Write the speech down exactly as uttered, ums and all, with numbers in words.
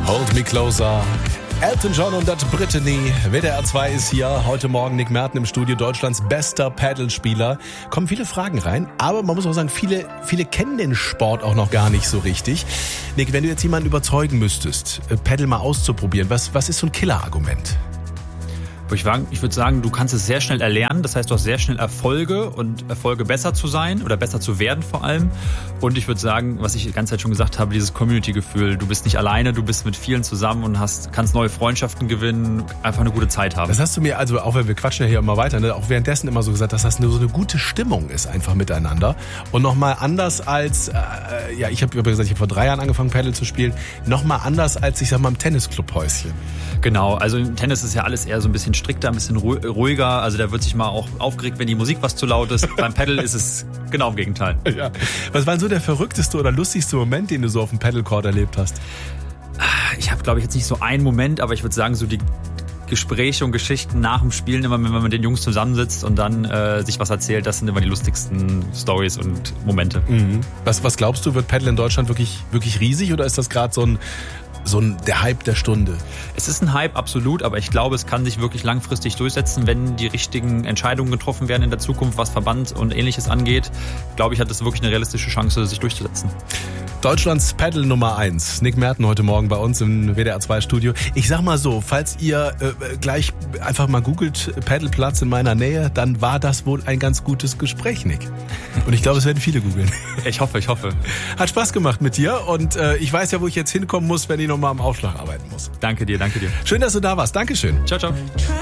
Hold Me Closer. Elton John und das Brittany. W D R zwei ist hier. Heute Morgen Nick Merten im Studio, Deutschlands bester Paddlespieler. Kommen viele Fragen rein, aber man muss auch sagen, viele, viele kennen den Sport auch noch gar nicht so richtig. Nick, wenn du jetzt jemanden überzeugen müsstest, Paddle mal auszuprobieren, was, was ist so ein Killerargument? Ich würde sagen, du kannst es sehr schnell erlernen. Das heißt, du hast sehr schnell Erfolge und Erfolge besser zu sein oder besser zu werden vor allem. Und ich würde sagen, was ich die ganze Zeit schon gesagt habe, dieses Community-Gefühl. Du bist nicht alleine, du bist mit vielen zusammen und hast, kannst neue Freundschaften gewinnen, einfach eine gute Zeit haben. Das hast du mir, also auch wenn wir quatschen ja hier immer weiter, ne, auch währenddessen immer so gesagt, dass das nur so eine gute Stimmung ist einfach miteinander. Und nochmal anders als, äh, ja, ich habe gesagt, ich habe vor drei Jahren angefangen Paddle zu spielen, nochmal anders als, ich sag mal, im Tennisclubhäuschen. Genau, also im Tennis ist ja alles eher so ein bisschen strikter, ein bisschen ruhiger. Also da wird sich mal auch aufgeregt, wenn die Musik was zu laut ist. Beim Paddle ist es genau im Gegenteil. Ja. Was war so der verrückteste oder lustigste Moment, den du so auf dem Paddlecourt erlebt hast? Ich habe, glaube ich, jetzt nicht so einen Moment, aber ich würde sagen, so die Gespräche und Geschichten nach dem Spielen, immer wenn man mit den Jungs zusammensitzt und dann äh, sich was erzählt, das sind immer die lustigsten Storys und Momente. Mhm. Was, was glaubst du, wird Paddle in Deutschland wirklich, wirklich riesig oder ist das gerade so ein So ein, der Hype der Stunde? Es ist ein Hype, absolut, aber ich glaube, es kann sich wirklich langfristig durchsetzen, wenn die richtigen Entscheidungen getroffen werden in der Zukunft, was Verband und Ähnliches angeht. Glaube ich, hat es wirklich eine realistische Chance, sich durchzusetzen. Deutschlands Paddle Nummer eins. Nick Merten heute Morgen bei uns im W D R zwei Studio. Ich sag mal so, falls ihr äh, gleich einfach mal googelt, Paddleplatz in meiner Nähe, dann war das wohl ein ganz gutes Gespräch, Nick. Und ich glaube, es werden viele googeln. Ich hoffe, ich hoffe. Hat Spaß gemacht mit dir und äh, ich weiß ja, wo ich jetzt hinkommen muss, wenn ich nochmal am Aufschlag arbeiten muss. Danke dir, danke dir. Schön, dass du da warst. Dankeschön. Ciao, ciao.